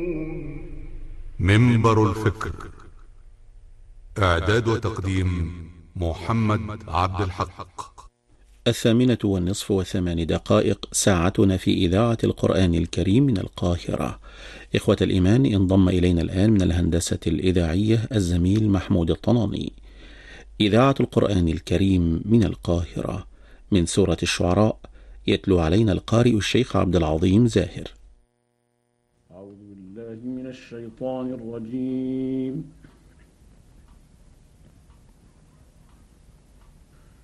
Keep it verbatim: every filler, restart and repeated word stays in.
منبر الفكر. إعداد وتقديم محمد عبد الحق. الثامنة والنصف وثمان دقائق ساعتنا في إذاعة القرآن الكريم من القاهرة. إخوة الإيمان، انضم إلينا الآن من الهندسة الإذاعية الزميل محمود الطناني. إذاعة القرآن الكريم من القاهرة، من سورة الشعراء، يتلو علينا القارئ الشيخ عبد العظيم زاهر. أعوذ بالله من الشيطان الرجيم.